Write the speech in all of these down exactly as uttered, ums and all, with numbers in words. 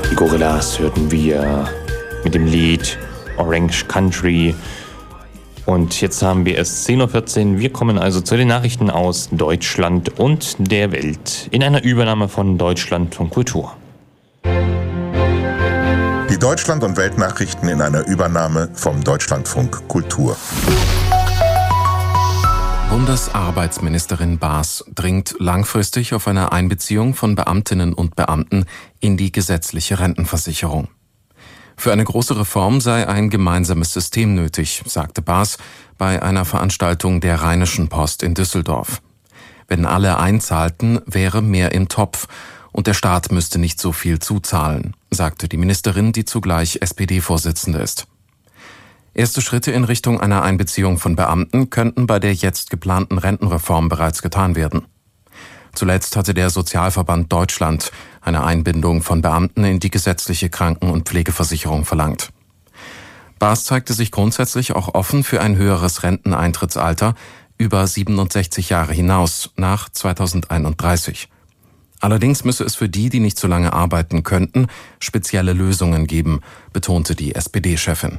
Die Gorillas hörten wir mit dem Lied Orange Country. Und jetzt haben wir es zehn Uhr vierzehn. Wir kommen also zu den Nachrichten aus Deutschland und der Welt in einer Übernahme von Deutschlandfunk Kultur. Die Deutschland- und Weltnachrichten in einer Übernahme vom Deutschlandfunk Kultur. Bundesarbeitsministerin Baas dringt langfristig auf eine Einbeziehung von Beamtinnen und Beamten in die gesetzliche Rentenversicherung. Für eine große Reform sei ein gemeinsames System nötig, sagte Baas bei einer Veranstaltung der Rheinischen Post in Düsseldorf. Wenn alle einzahlten, wäre mehr im Topf und der Staat müsste nicht so viel zuzahlen, sagte die Ministerin, die zugleich S P D-Vorsitzende ist. Erste Schritte in Richtung einer Einbeziehung von Beamten könnten bei der jetzt geplanten Rentenreform bereits getan werden. Zuletzt hatte der Sozialverband Deutschland eine Einbindung von Beamten in die gesetzliche Kranken- und Pflegeversicherung verlangt. Baas zeigte sich grundsätzlich auch offen für ein höheres Renteneintrittsalter über siebenundsechzig Jahre hinaus nach zweitausendeinunddreißig. Allerdings müsse es für die, die nicht so lange arbeiten könnten, spezielle Lösungen geben, betonte die S P D-Chefin.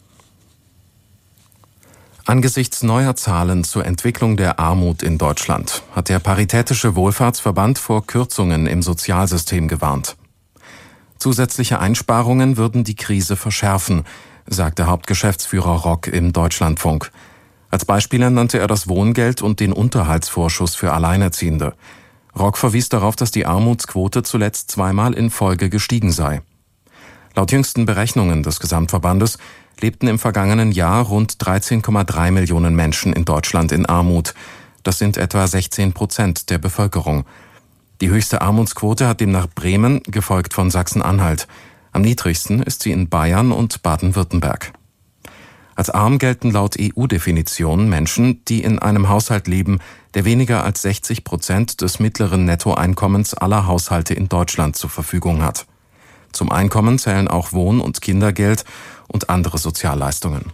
Angesichts neuer Zahlen zur Entwicklung der Armut in Deutschland hat der Paritätische Wohlfahrtsverband vor Kürzungen im Sozialsystem gewarnt. Zusätzliche Einsparungen würden die Krise verschärfen, sagte Hauptgeschäftsführer Rock im Deutschlandfunk. Als Beispiele nannte er das Wohngeld und den Unterhaltsvorschuss für Alleinerziehende. Rock verwies darauf, dass die Armutsquote zuletzt zweimal in Folge gestiegen sei. Laut jüngsten Berechnungen des Gesamtverbandes lebten im vergangenen Jahr rund dreizehn Komma drei Millionen Menschen in Deutschland in Armut. Das sind etwa sechzehn Prozent der Bevölkerung. Die höchste Armutsquote hat demnach Bremen, gefolgt von Sachsen-Anhalt. Am niedrigsten ist sie in Bayern und Baden-Württemberg. Als arm gelten laut E U-Definition Menschen, die in einem Haushalt leben, der weniger als sechzig Prozent des mittleren Nettoeinkommens aller Haushalte in Deutschland zur Verfügung hat. Zum Einkommen zählen auch Wohn- und Kindergeld und andere Sozialleistungen.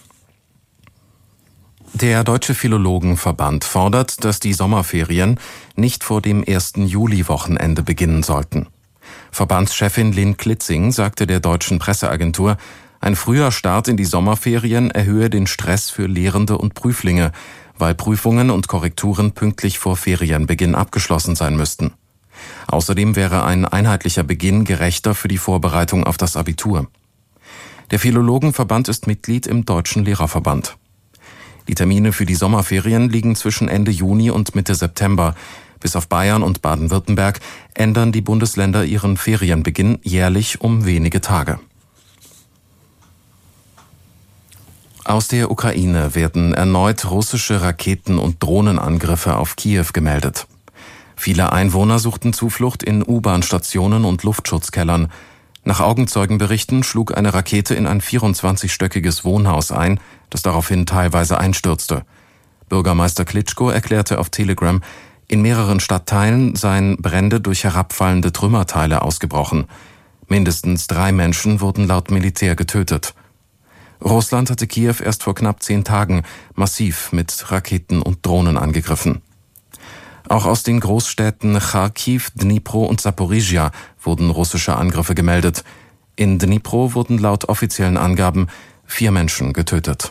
Der Deutsche Philologenverband fordert, dass die Sommerferien nicht vor dem ersten Juli-Wochenende beginnen sollten. Verbandschefin Lynn Klitzing sagte der deutschen Presseagentur, ein früher Start in die Sommerferien erhöhe den Stress für Lehrende und Prüflinge, weil Prüfungen und Korrekturen pünktlich vor Ferienbeginn abgeschlossen sein müssten. Außerdem wäre ein einheitlicher Beginn gerechter für die Vorbereitung auf das Abitur. Der Philologenverband ist Mitglied im Deutschen Lehrerverband. Die Termine für die Sommerferien liegen zwischen Ende Juni und Mitte September. Bis auf Bayern und Baden-Württemberg ändern die Bundesländer ihren Ferienbeginn jährlich um wenige Tage. Aus der Ukraine werden erneut russische Raketen- und Drohnenangriffe auf Kiew gemeldet. Viele Einwohner suchten Zuflucht in U-Bahn-Stationen und Luftschutzkellern. Nach Augenzeugenberichten schlug eine Rakete in ein vierundzwanzigstöckiges Wohnhaus ein, das daraufhin teilweise einstürzte. Bürgermeister Klitschko erklärte auf Telegram, in mehreren Stadtteilen seien Brände durch herabfallende Trümmerteile ausgebrochen. Mindestens drei Menschen wurden laut Militär getötet. Russland hatte Kiew erst vor knapp zehn Tagen massiv mit Raketen und Drohnen angegriffen. Auch aus den Großstädten Charkiw, Dnipro und Saporizhia wurden russische Angriffe gemeldet. In Dnipro wurden laut offiziellen Angaben vier Menschen getötet.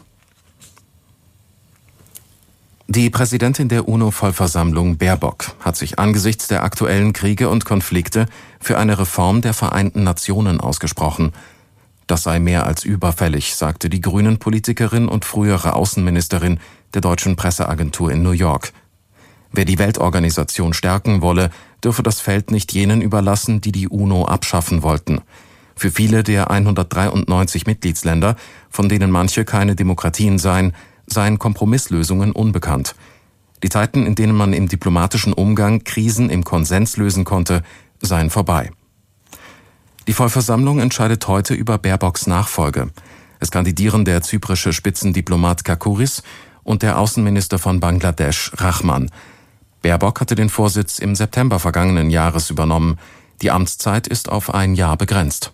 Die Präsidentin der UNO-Vollversammlung Baerbock hat sich angesichts der aktuellen Kriege und Konflikte für eine Reform der Vereinten Nationen ausgesprochen. Das sei mehr als überfällig, sagte die Grünen-Politikerin und frühere Außenministerin der deutschen Presseagentur in New York. Wer die Weltorganisation stärken wolle, dürfe das Feld nicht jenen überlassen, die die UNO abschaffen wollten. Für viele der hundertdreiundneunzig Mitgliedsländer, von denen manche keine Demokratien seien, seien Kompromisslösungen unbekannt. Die Zeiten, in denen man im diplomatischen Umgang Krisen im Konsens lösen konnte, seien vorbei. Die Vollversammlung entscheidet heute über Baerbocks Nachfolge. Es kandidieren der zyprische Spitzendiplomat Kakouris und der Außenminister von Bangladesch, Rahman. Baerbock hatte den Vorsitz im September vergangenen Jahres übernommen. Die Amtszeit ist auf ein Jahr begrenzt.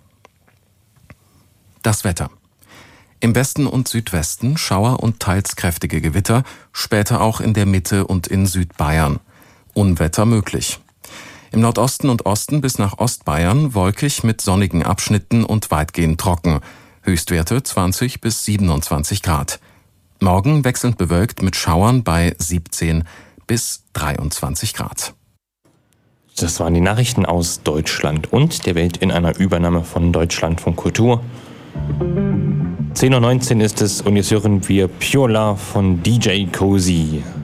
Das Wetter. Im Westen und Südwesten Schauer und teils kräftige Gewitter, später auch in der Mitte und in Südbayern. Unwetter möglich. Im Nordosten und Osten bis nach Ostbayern wolkig mit sonnigen Abschnitten und weitgehend trocken. Höchstwerte zwanzig bis siebenundzwanzig Grad. Morgen wechselnd bewölkt mit Schauern bei siebzehn bis dreiundzwanzig Grad. Das waren die Nachrichten aus Deutschland und der Welt in einer Übernahme von Deutschlandfunk Kultur. zehn Uhr neunzehn ist es und jetzt hören wir Pure Love von D J Cozy.